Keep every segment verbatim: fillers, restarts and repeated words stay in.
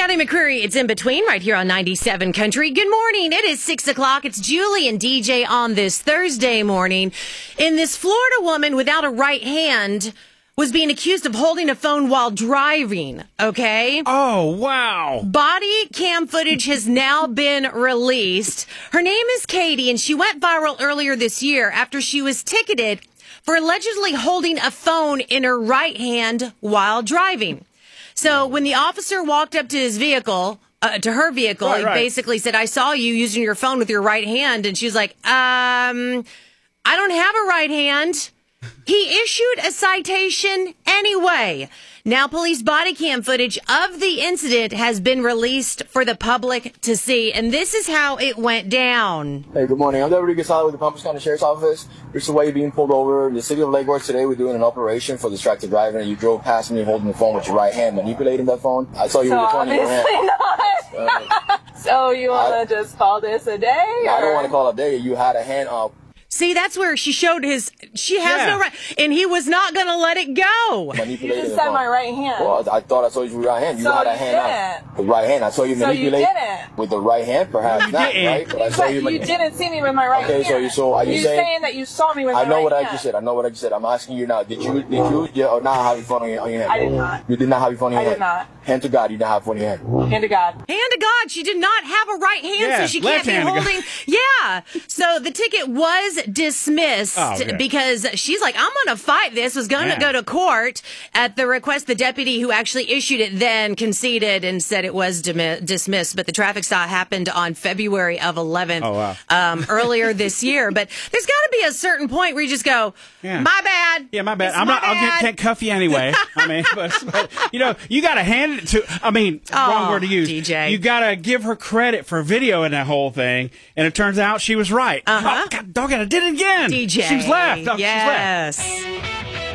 Kelly McCreary, it's In Between right here on ninety-seven Country. Good morning. It is six o'clock. It's Julie and D J on this Thursday morning. In this Florida woman without a right hand was being accused of holding a phone while driving, okay? Oh, wow. Body cam footage has now been released. Her name is Katie, and she went viral earlier this year after she was ticketed for allegedly holding a phone in her right hand while driving. So when the officer walked up to his vehicle, uh, to her vehicle, right, he right. basically said, I saw you using your phone with your right hand. And she was like, um, I don't have a right hand. He issued a citation anyway. Now, police body cam footage of the incident has been released for the public to see, and this is how it went down. Hey, good morning. I'm Deputy Gasala with the Palm Beach County Sheriff's Office. This is why you're being pulled over. In the city of Lake Worth today, we're doing an operation for distracted driving, and you drove past me holding the phone with your right hand, manipulating that phone. I saw you so with your phone in your hand. Obviously not. Uh, so you want to just call this a day? Or? I don't want to call it a day. You had a hand up. See, that's where she showed his, she has Yeah. no right, and he was not going to let it go. You just said my right hand. Well, I thought I saw you with your right hand. You so had a you hand didn't. up. The right hand. I saw you So manipulate you didn't. with the right hand, perhaps You not, didn't. right? But I saw But you. you mani- didn't see me with my right Okay, hand. so you saw. Are you You're saying, saying that you saw me with my I know right what hand. I just said. I know what I just said. I'm asking you now. Did you? Did you? Yeah, or not have your phone on your, on your hand? I did not. You did not have your phone on I your did hand. not. Hand to God, you didn't have your phone in your hand. Hand to God. Hand to God, she did not have a right hand, Yeah, so she can't be left-handed. holding. Yeah. So the ticket was dismissed Oh, okay. because she's like, I'm going to fight this, was going to Yeah. go to court at the request. The deputy who actually issued it then conceded and said it was dimi- dismissed. But the traffic stop happened on February of eleventh, Oh, wow. um, earlier this year. But there's got to be a certain point where you just go, Yeah. my bad. Yeah, my bad. It's I'm my not. I'll get, bad. can't cuff you anyway. I mean, but, but you know, you got to hand it to. I mean, wrong Oh, word to use. D J. You got to give her credit for videoing that whole thing, and it turns out she was right. Uh-huh. Oh, God, doggone, I did it again. D J. She was left. Oh, yes. She's left.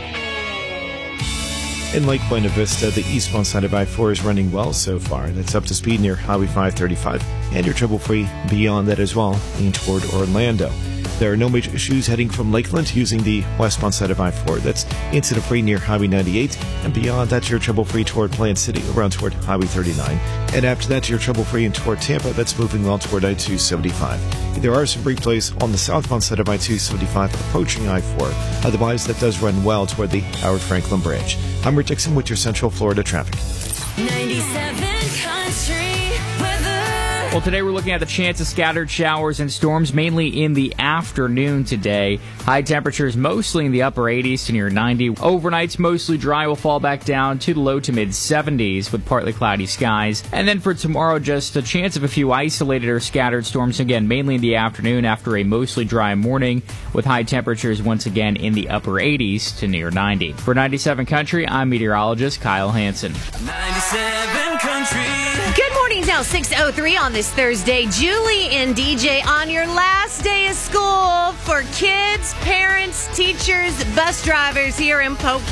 In Lake Buena Vista, the eastbound side of I four is running well so far. That's up to speed near Highway five thirty-five, and you're trouble-free beyond that as well, heading toward Orlando. There are no major issues heading from Lakeland using the westbound side of I four. That's incident-free near Highway ninety-eight, and beyond that, you're trouble-free toward Plant City, around toward Highway thirty-nine. And after that, you're trouble-free and toward Tampa. That's moving well toward I two seventy-five. There are some brief delays on the southbound side of I two seventy-five approaching I four. Otherwise, that does run well toward the Howard Franklin Bridge. I'm Rick Dixon with your Central Florida traffic. ninety-seven Country Weather. Well, today we're looking at the chance of scattered showers and storms, mainly in the afternoon today. High temperatures mostly in the upper eighties to near ninety. Overnights mostly dry, will fall back down to the low to mid seventies with partly cloudy skies. And then for tomorrow, just a chance of a few isolated or scattered storms, again, mainly in the afternoon after a mostly dry morning, with high temperatures once again in the upper eighties to near ninety. For ninety-seven Country, I'm meteorologist Kyle Hansen. ninety-seven Country. Good morning, now six oh three on this Thursday. Julie and D J on your last day of school for kids, parents, teachers, bus drivers here in Polk